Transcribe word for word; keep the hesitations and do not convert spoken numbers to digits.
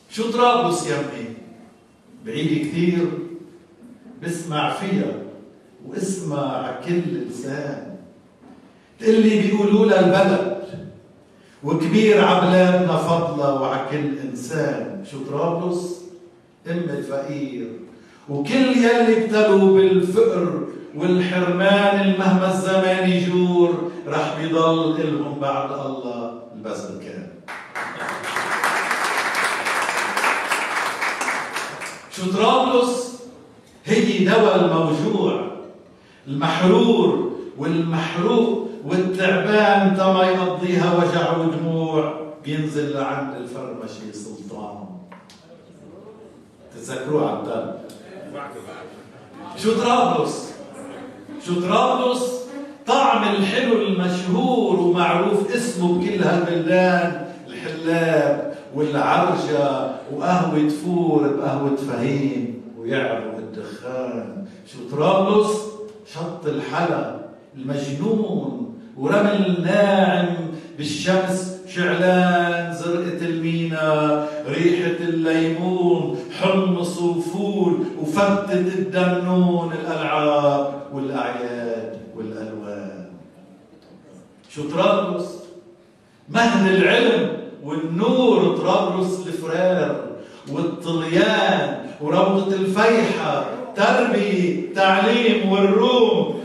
شو طرابلس يا ابني؟ بعيد كثير، بسمع فيها واسمع على كل لسان. تقلي بيقولوا لها البلد وكبير عبلادنا فضلة وعلى كل إنسان. شو طرابلس؟ أم الفقير وكل يلي ابتلوا بالفقر والحرمان المهما الزمان يجور رح بيضل إلهم بعد الله البذل كان. شو طرابلس؟ هي دواء الموجوع المحرور والمحروق والتعبان تما يقضيها وجع ودموع بينزل لعند الفرمشي سلطان. تذكروها عبدال. شو طرابلس؟ شو طرابلس؟ طعم الحلو المشهور ومعروف اسمه بكل هالبلدان، الحلاب والعرجة وقهوة فور بقهوة فهيم ويعرف الدخان. شو طرابلس؟ شط الحلا المجنون ورمل ناعم بالشمس شعلان، زرقة المينا، ريحة الليمون، حمص وفول وفتة الدنون، الألعاب والأعياد والألوان. شو طرابلس؟ مهد العلم والنور طرابلس الفرار والطليان وروضة الفيحة، تربية تعليم والروم